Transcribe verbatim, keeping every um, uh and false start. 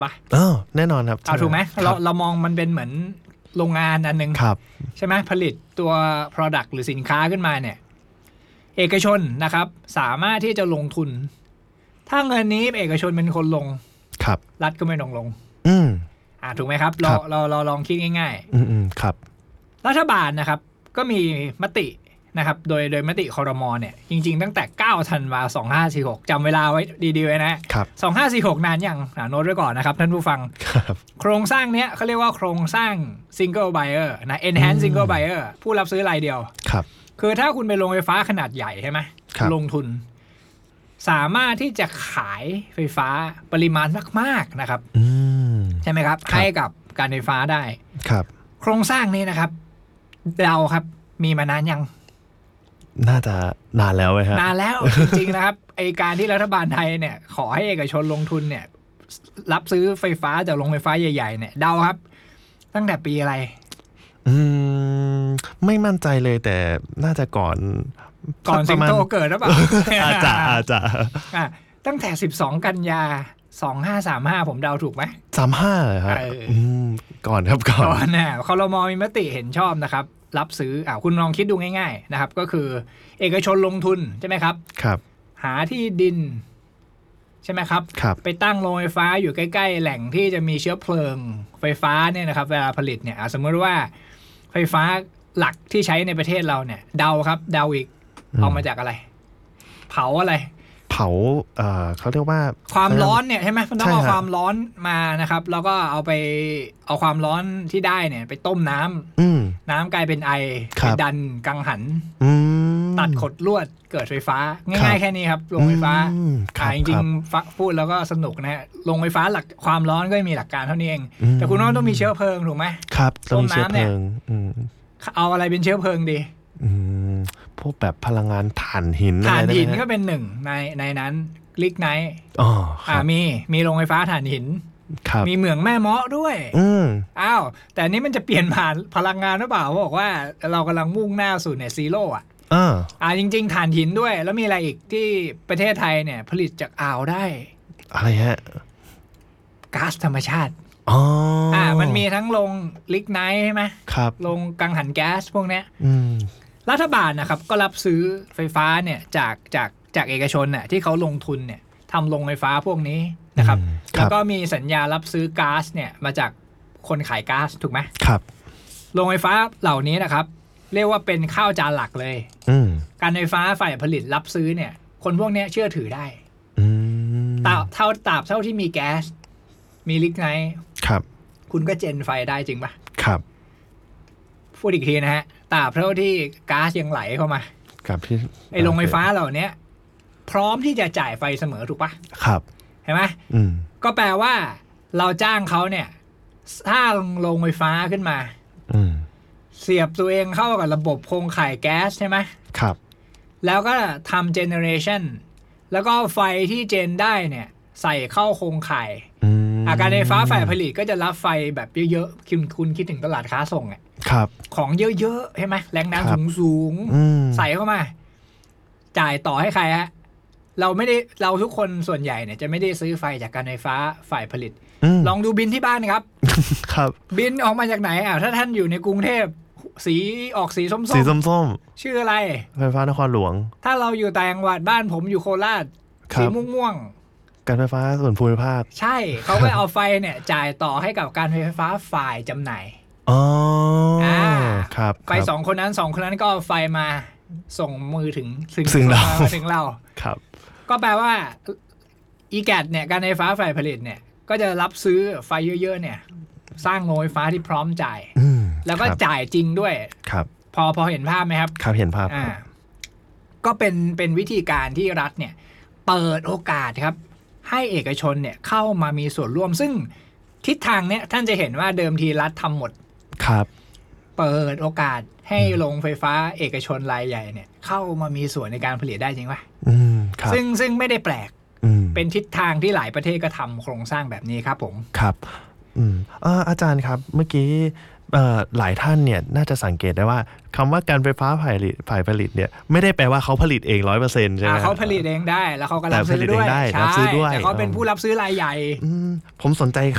ปะเออแน่นอนครับเอาถูกไหมเราเรามองมันเป็นเหมือนโรงงานอันนึงใช่ไหมผลิตตัว product หรือสินค้าขึ้นมาเนี่ยเอกชนนะครับสามารถที่จะลงทุนถ้าเงินนี้เอกชนเป็นคนลงครับรัฐก็ไม่ลงลงอืมอ่าถูกไหมครับเราเราเราลองคิดง่ายๆอืมอืมครับรัฐบาลนะครับก็มีมตินะครับโดยโดยมติครม.เนี่ยจริงๆตั้งแต่เก้าธันวาคมสองพันห้าร้อยสี่สิบหกจำเวลาไว้ดีๆไว้นะครับสองพันห้าร้อยสี่สิบหกนานยังอ่าโน้ตไว้ก่อนนะครับท่านผู้ฟังโครงสร้างเนี้ยเขาเรียกว่าโครงสร้าง single buyer นะ enhanced single buyer ผู้รับซื้อรายเดียวครับคือถ้าคุณไปลงไฟฟ้าขนาดใหญ่ใช่ไหมลงทุนสามารถที่จะขายไฟฟ้าปริมาณมากๆนะครับใช่ไหมครับให้กับการไฟฟ้าได้ครับโครงสร้างนี้นะครับเราครับมีมานานยังน่าจะนานแล้วไหมฮะนานแล้วจริงๆนะครับไอการที่รัฐบาลไทยเนี่ยขอให้เอกชนลงทุนเนี่ยรับซื้อไฟฟ้าจากโรงไฟฟ้าใหญ่ๆเนี่ยเดาครับตั้งแต่ปีอะไรอืมไม่มั่นใจเลยแต่น่าจะก่อนก่อนสิงโตเกิดหรือเปล่าอาจจะอาจจะอ่ะตั้งแต่สิบสองกันยาสองพันห้าร้อยสามสิบห้าผมเดาถูกไหมสามสิบห้าเหรอฮะอืมก่อนครับก่อนก่อนนะครม.มีมติเห็นชอบนะครับรับซื้ออ่าคุณลองคิดดูง่ายๆนะครับก็คือเอกชนลงทุนใช่ไหมครับครับหาที่ดินใช่ไหมครับครับไปตั้งโรงไฟฟ้าอยู่ใกล้ๆแหล่งที่จะมีเชื้อเพลิงไฟฟ้าเนี่ยนะครับเวลาผลิตเนี่ยสมมติว่าไฟฟ้าหลักที่ใช้ในประเทศเราเนี่ยเดาครับเดาอีกเอามาจากอะไรเผาอะไรเผาเอ่อเขาเรียกว่าความร้อนเนี่ยใช่ไหมมันต้องเอาความร้อนมานะครับแล้วก็เอาไปเอาความร้อนที่ได้เนี่ยไปต้มน้ำน้ำกลายเป็นไอไปดันกังหันตัดขดลวดเกิดไฟฟ้าง่ายๆแค่นี้ครับโรงไฟฟ้าอ่าจริงๆพูดแล้วก็สนุกนะฮะโรงไฟฟ้าหลักความร้อนก็มีหลักการเท่านี้เองแต่คุณต้องมีเชื้อเพลิงถูกไหมครับต้มน้ำเนี่ยเอาอะไรเป็นเชื้อเพลิงดีพวกแบบพลังงานถ่านหินถ่านหินก็เป็นหนึ่งในในนั้นลิกไนท์อ๋ออ่ามีมีโรงไฟฟ้าถ่านหินมีเหมืองแม่เมาะด้วยอืมอ้าวแต่นี้มันจะเปลี่ยนผ่านพลังงานหรือเปล่าบอกว่าเรากำลังมุ่งหน้าสู่เน็ตซีโร่อ่ะอ่าอ่าจริงๆถ่านหินด้วยแล้วมีอะไรอีกที่ประเทศไทยเนี่ยผลิตจากอ่าวได้อะไรฮะก๊าซธรรมชาติอ๋ออ่ามันมีทั้งโรงลิกไนท์ใช่ไหมครับโรงกังหันแก๊สพวกเนี้ยอืมรัฐบาลนะครับก็รับซื้อไฟฟ้าเนี่ยจากจากจากเอกชนน่ะที่เขาลงทุนเนี่ยทำโรงไฟฟ้าพวกนี้นะครับแล้วก็มีสัญญารับซื้อก๊าซเนี่ยมาจากคนขายก๊าซถูกไหมครับโรงไฟฟ้าเหล่านี้นะครับเรียกว่าเป็นข้าวจานหลักเลยการไฟฟ้าฝ่ายผลิตรับซื้อเนี่ยคนพวกนี้เชื่อถือได้ตราบเท่าตราบเท่าที่มีแก๊สมีลิกไนท์ครับคุณก็เจนไฟได้จริงปะครับพูดอีกทีนะฮะตราบเท่าที่ก๊าซยังไหลเข้ามาครับที่ไอ้โรงไฟฟ้าเหล่านี้พร้อมที่จะจ่ายไฟเสมอถูกปะครับเห็นไหมอืมก็แปลว่าเราจ้างเขาเนี่ยสร้างโรงไฟฟ้าขึ้นมาอืมเสียบตัวเองเข้ากับระบบโครงข่ายแก๊สใช่ไหมครับแล้วก็ทำเจเนเรชันแล้วก็ไฟที่เจนได้เนี่ยใส่เข้าโครงข่ายอาการไฟฟ้าฝ่ายผลิตก็จะรับไฟแบบเยอะๆคุณคุณคิดถึงตลาดค้าส่งอ่ะครับของเยอะๆใช่ไหมแรงดันสูงๆใส่เข้ามาจ่ายต่อให้ใครฮะเราไม่ได้เราทุกคนส่วนใหญ่เนี่ยจะไม่ได้ซื้อไฟจากการไฟฟ้าฝ่ายผลิตลองดูบินที่บ้านครับครับบินออกมาจากไหนอ่ะถ้าท่านอยู่ในกรุงเทพสีออกสีส้มๆสีส้มๆชื่ออะไรไฟฟ้านครหลวงถ้าเราอยู่ต่างจังหวัดบ้านผมอยู่โคราชสีม่วงๆการไฟฟ้าส่วนภูมิภาคใช่เขาไปเอาไฟเนี่ยจ่ายต่อให้กับการไฟฟ้าฝ่ายจำหน่ายอ๋ออ่าครับไฟสองคนนั้นสองคนนั้นก็ไฟมาส่งมือถึงถึงเราถึงเราครับก็แปลว่าอีแกดเนี่ยการไฟฟ้าฝ่ายผลิตเนี่ยก็จะรับซื้อไฟเยอะๆเนี่ยสร้างโรงไฟฟ้าที่พร้อมจ่ายแล้วก็จ่ายจริงด้วยครับพอพอเห็นภาพไหมครับครับเห็นภาพอ่าก็เป็นเป็นวิธีการที่รัฐเนี่ยเปิดโอกาสครับให้เอกชนเนี่ยเข้ามามีส่วนร่วมซึ่งทิศทางเนี้ยท่านจะเห็นว่าเดิมทีรัฐทำหมดครับเปิดโอกาสให้โรงไฟฟ้าเอกชนรายใหญ่เนี่ยเข้ามามีส่วนในการผลิตได้จริงป่ะอืมครับซึ่งซึ่งไม่ได้แปลกเป็นทิศทางที่หลายประเทศก็ทำโครงสร้างแบบนี้ครับผมครับอืมอาจารย์ครับเมื่อกี้หลายท่านเนี่ยน่าจะสังเกตได้ว่าคำว่าการไฟฟ้าฝ่ายผลิตฝ่ายผลิตเนี่ยไม่ได้แปลว่าเขาผลิตเองร้อยเปอร์เซ็นต์ใช่ไหมเขาผลิตเองได้แล้วเขาก็รับซื้อด้วยรับซื้อด้วยแต่เขาเป็นผู้รับซื้อรายใหญ่ผมสนใจ